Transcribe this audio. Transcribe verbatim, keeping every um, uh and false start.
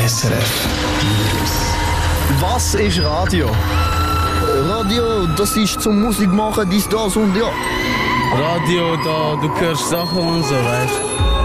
S R F Was ist Radio? Radio, das ist zum Musik machen, dies, das und ja. Radio, da, du hörst Sachen und so, weißt du.